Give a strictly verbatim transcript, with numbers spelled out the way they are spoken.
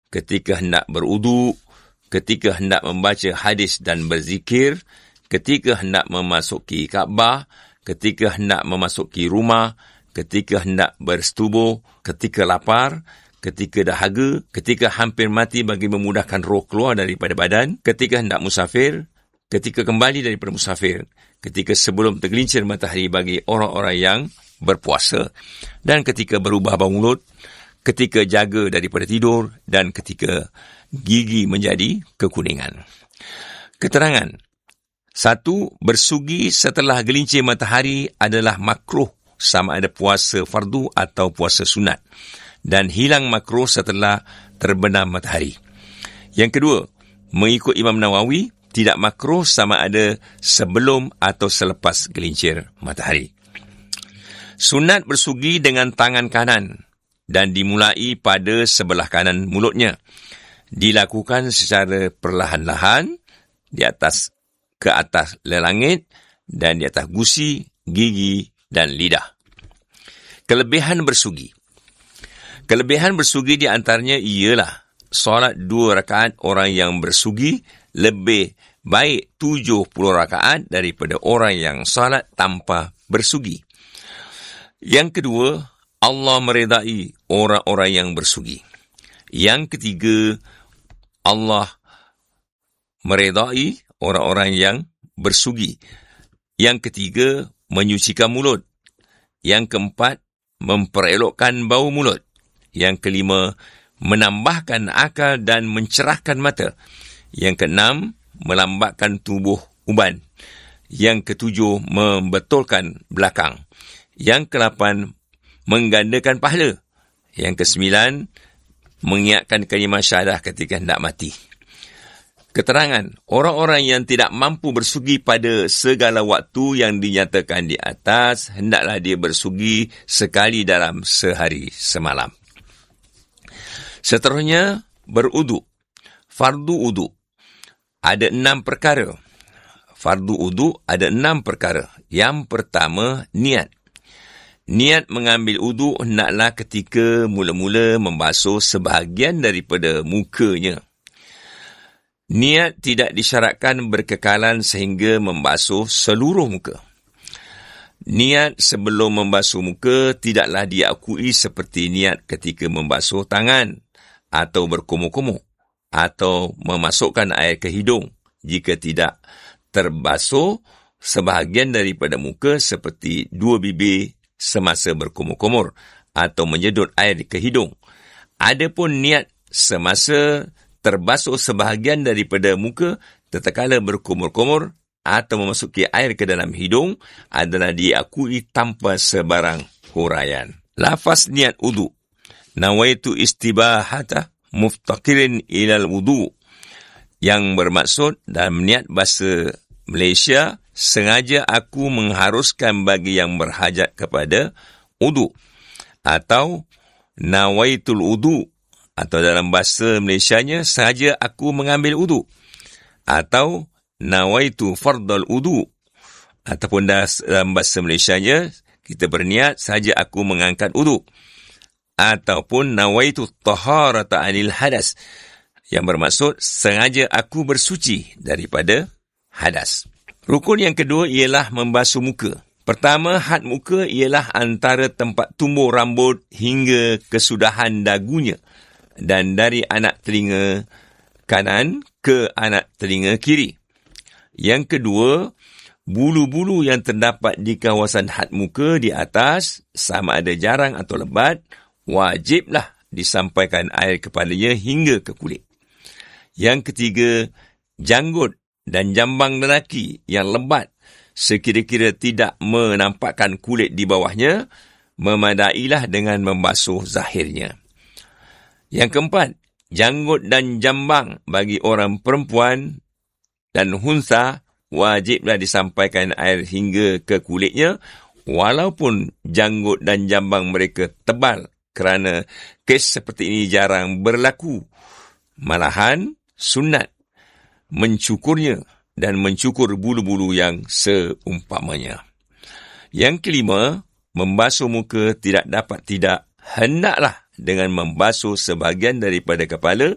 ketika hendak berwudu, ketika hendak membaca hadis dan berzikir, ketika hendak memasuki Kaabah, ketika hendak memasuki rumah, ketika hendak bersetubuh, ketika lapar, ketika dahaga, ketika hampir mati bagi memudahkan roh keluar daripada badan, ketika hendak musafir, ketika kembali daripada musafir, ketika sebelum tergelincir matahari bagi orang-orang yang berpuasa, dan ketika berubah bau mulut, ketika jaga daripada tidur, dan ketika gigi menjadi kekuningan. Keterangan. Satu, bersugi setelah gelincir matahari adalah makruh sama ada puasa fardu atau puasa sunat, dan hilang makruh setelah terbenam matahari. Yang kedua, mengikut Imam Nawawi, tidak makruh sama ada sebelum atau selepas gelincir matahari. Sunat bersugi dengan tangan kanan dan dimulai pada sebelah kanan mulutnya. Dilakukan secara perlahan-lahan di atas ke atas lelangit dan di atas gusi, gigi dan lidah. Kelebihan bersugi. Kelebihan bersugi di antaranya ialah solat dua rakaat orang yang bersugi lebih baik tujuh puluh rakaat daripada orang yang solat tanpa bersugi. Yang kedua, Allah meredai orang-orang yang bersugi. Yang ketiga, Allah meredai orang-orang yang bersugi. Yang ketiga, menyucikan mulut. Yang keempat, memperelokkan bau mulut. Yang kelima, menambahkan akal dan mencerahkan mata. Yang keenam, melambatkan tubuh uban. Yang ketujuh, membetulkan belakang. Yang kelapan, menggandakan pahala. Yang kesembilan, mengingatkan kalimah syahadah ketika hendak mati. Keterangan, orang-orang yang tidak mampu bersugi pada segala waktu yang dinyatakan di atas, hendaklah dia bersugi sekali dalam sehari semalam. Seterusnya, berudu. Fardu udu. Ada enam perkara. Fardu udu ada enam perkara. Yang pertama, niat. Niat mengambil udu hendaklah ketika mula-mula membasuh sebahagian daripada mukanya. Niat tidak disyaratkan berkekalan sehingga membasuh seluruh muka. Niat sebelum membasuh muka tidaklah diakui seperti niat ketika membasuh tangan atau berkumur-kumur atau memasukkan air ke hidung jika tidak terbasuh sebahagian daripada muka seperti dua bibir semasa berkumur-kumur atau menyedut air ke hidung. Adapun niat semasa terbasuh sebahagian daripada muka tatkala berkumur-kumur atau memasuki air ke dalam hidung adalah diakui tanpa sebarang huraian. Lafaz niat wudu. Nawaitu istibahata muftaqirin ilal wudu, yang bermaksud dalam niat bahasa Malaysia, sengaja aku mengharuskan bagi yang berhajat kepada wudu, atau nawaitul wudu, atau dalam bahasa Malaysianya, sengaja aku mengambil wudu, atau nawaitu fardal wudu, ataupun dalam bahasa Malaysianya kita berniat sahaja aku mengangkat wudu, ataupun nawaitu taharata anil hadas, yang bermaksud sengaja aku bersuci daripada hadas. Rukun yang kedua ialah membasuh muka. Pertama, had muka ialah antara tempat tumbuh rambut hingga kesudahan dagunya, dan dari anak telinga kanan ke anak telinga kiri. Yang kedua, bulu-bulu yang terdapat di kawasan had muka di atas, sama ada jarang atau lebat, wajiblah disampaikan air kepadanya hingga ke kulit. Yang ketiga, janggut dan jambang lelaki yang lebat sekira-kira tidak menampakkan kulit di bawahnya, memadailah dengan membasuh zahirnya. Yang keempat, janggut dan jambang bagi orang perempuan dan hunsa wajiblah disampaikan air hingga ke kulitnya, walaupun janggut dan jambang mereka tebal, kerana kes seperti ini jarang berlaku. Malahan, sunat mencukurnya dan mencukur bulu-bulu yang seumpamanya. Yang kelima, membasuh muka tidak dapat tidak, hendaklah dengan membasuh sebahagian daripada kepala